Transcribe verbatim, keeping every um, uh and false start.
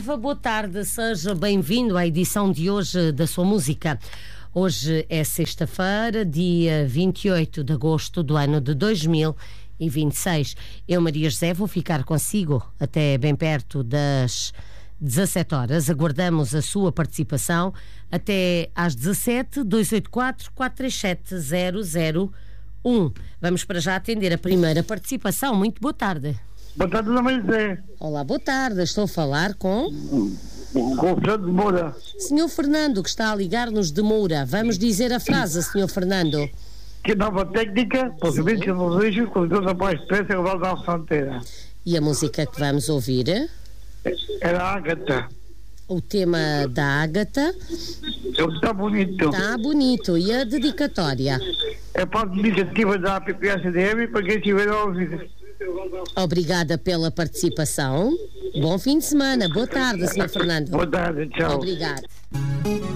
Paiva, boa tarde, seja bem-vindo à edição de hoje da sua música. Hoje é sexta-feira, dia vinte e oito de agosto do ano de dois mil e vinte e seis. Eu, Maria José, vou ficar consigo até bem perto das dezassete horas. Aguardamos a sua participação até às dezassete, dois oito quatro, quatro três sete, zero zero um. Vamos para já atender a primeira participação. Muito boa tarde. Boa tarde, Dona Maria José. Olá, boa tarde. Estou a falar com... Com o Fernando de Moura. senhor Fernando, que está a ligar-nos de Moura. Vamos dizer a frase, senhor Fernando. Que nova técnica, possivelmente que nos vejo, com Deus após expressa global da fronteira. E a música que vamos ouvir? Era a Ágata. O tema da Ágata. Está bonito. Está bonito. E a dedicatória? É parte da iniciativa da A P P S D M para quem estiver a ouvir. Obrigada pela participação. Bom fim de semana. Boa tarde, senhor Fernando. Boa tarde, tchau. Obrigada.